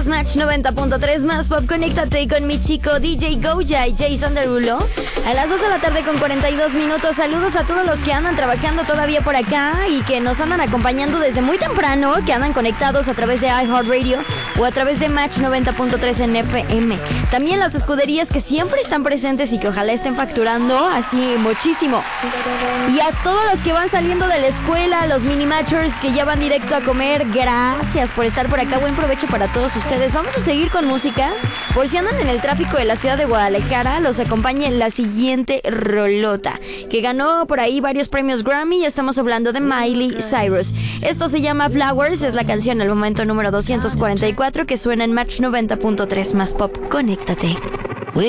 Escuchas Match 90.3 más pop. Conéctate con mi chico DJ Goya y Jason Derulo. A las 2 de la tarde con 42 minutos. Saludos a todos los que andan trabajando todavía por acá y que nos andan acompañando desde muy temprano, que andan conectados a través de iHeartRadio o a través de Match 90.3 en FM. También las escuderías que siempre están presentes y que ojalá estén facturando así muchísimo. Y a todos los que van saliendo de la escuela, los mini matchers que ya van directo a comer, gracias por estar por acá. Buen provecho para todos ustedes. Vamos a seguir con música. Por si andan en el tráfico de la ciudad de Guadalajara, los acompañe la siguiente rolota, que ganó por ahí varios premios Grammy. Y estamos hablando de Miley Cyrus. Esto se llama Flowers, es la canción al momento número 244 que suena en Match 90.3 más pop. Conéctate.